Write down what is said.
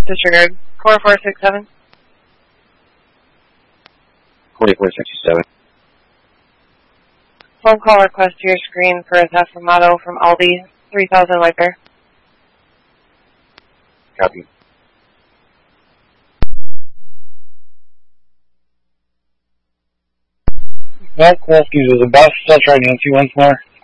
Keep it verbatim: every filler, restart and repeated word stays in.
Disregard. four four six seven. forty-four sixty-seven. Phone call request to your screen for a theft from Auto from Aldi, three thousand Wiper. Copy. Well, Kowalski's was a bus. I'll try Nancy once more.